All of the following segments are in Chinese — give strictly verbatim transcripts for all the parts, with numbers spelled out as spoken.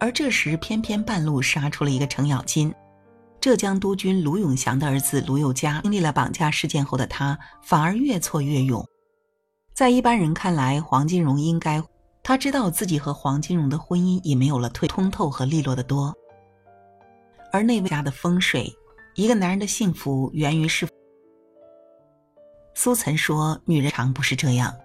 而这时偏偏半路杀出了一个程咬金。浙江督军卢永祥的儿子卢有嘉，经历了绑架事件后的他反而越挫越勇。在一般人看来，黄金荣应该，他知道自己和黄金荣的婚姻已没有了退通透和利落的多。而那位家的风水，一个男人的幸福源于是苏岑说，女人常不是这样。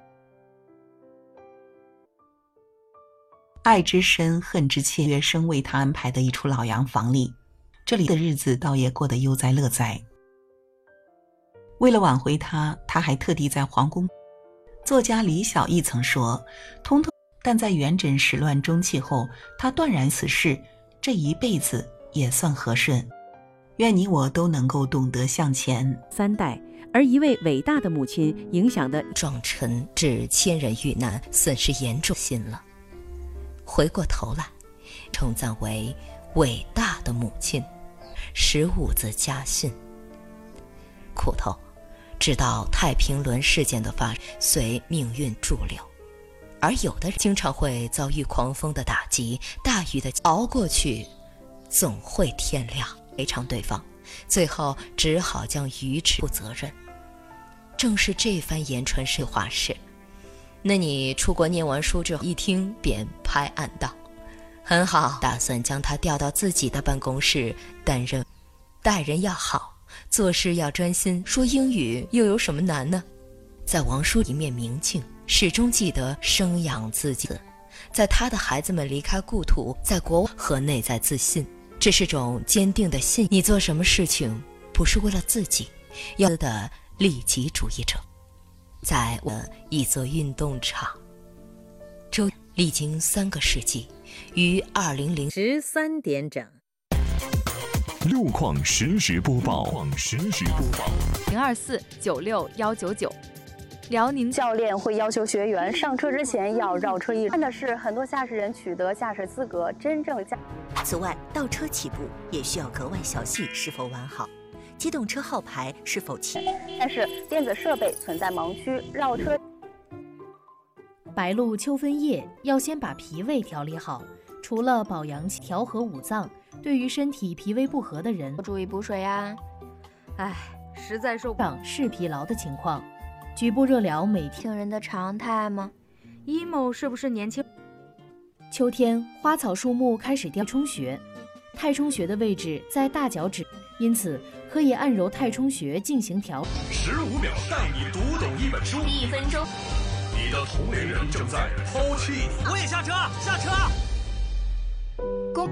爱之深恨之切，月生为他安排的一处老洋房里，这里的日子倒也过得悠哉乐哉。为了挽回他，他还特地在皇宫。作家李小艺曾说，通通但在元稹始乱终弃后，他断然此事，这一辈子也算和顺。愿你我都能够懂得向前。 三代，而一位伟大的母亲影响的壮臣致千人遇难，损失严重心了。回过头来，称赞为伟大的母亲，十五字家训。苦头知道太平轮事件的发生，随命运驻留，而有的人经常会遭遇狂风的打击，大雨的熬过去，总会天亮，赔偿对方，最后只好将愚痴负责任。正是这番言传身话是，那你出国念完书之后，一听便拍案道：“很好，打算将他调到自己的办公室担任。待人要好，做事要专心，说英语又有什么难呢？”在王叔一面明镜，始终记得生养自己。在他的孩子们离开故土，在国外和内在自信，这是种坚定的信。你做什么事情，不是为了自己，要的利己主义者。在一座运动场，周历经三个世纪，于二零零十三点整， 路况实时播报，路况实时播报， 零二四九六幺九九。辽宁教练会要求学员上车之前要绕车一周。看的是很多驾驶人取得驾驶资格，真正驾。 此外，倒车起步也需要格外小心是否完好，机动车号牌是否齐。 但是电子设备存在盲区，绕车。 白露秋分夜要先把脾胃调理好，除了保阳气、调和五脏，对于身体脾胃不和的人， 注意补水呀。哎，实在受不了视疲劳的情况。局部热疗每天人的常态吗 ？emo 是不是年轻？ 秋天花草树木开始掉冲穴，太冲穴的位置在大脚趾，因此可以按揉太冲穴进行调。 十五秒带你读懂一本书， 一分钟， 你的同龄人正在抛弃你。 我也下车，下车。 公。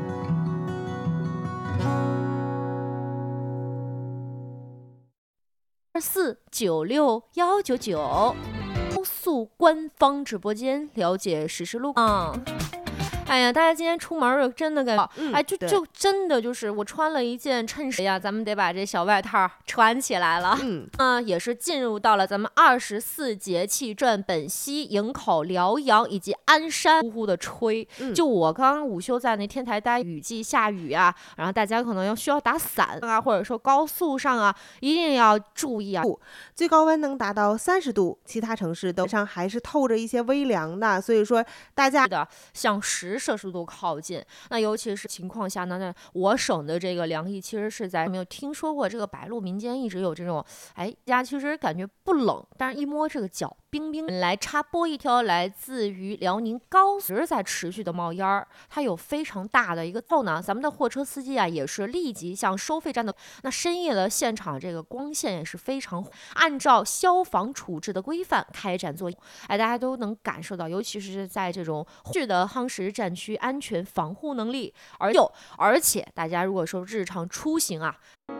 二四九六幺九九，高速官方直播间了解实时路况。哎呀，大家今天出门真的感觉，嗯、哎，就就真的就是我穿了一件衬衫呀，咱们得把这小外套穿起来了。嗯，啊，也是进入到了咱们二十四节气转本溪、营口、辽阳以及鞍山，呼呼的吹。嗯、就我刚刚午休在那天台待，雨季下雨啊，然后大家可能要需要打伞啊，或者说高速上啊，一定要注意啊。 最高温能达到三十度，其他城市都上还是透着一些微凉的，所以说大家的向十摄氏度靠近。那尤其是情况下呢，那我省的这个凉意其实是在没有听说过这个白露，民间一直有这种，哎，家其实感觉不冷，但是一摸这个脚冰冰。来插播一条来自于辽宁高速在持续的冒烟儿，它有非常大的一个后呢，咱们的货车司机啊也是立即向收费站的那深夜的现场，这个光线也是非常按照消防处置的规范开展作业，哎，大家都能感受到，尤其是在这种市的夯实战区安全防护能力，而有而且大家如果说日常出行啊。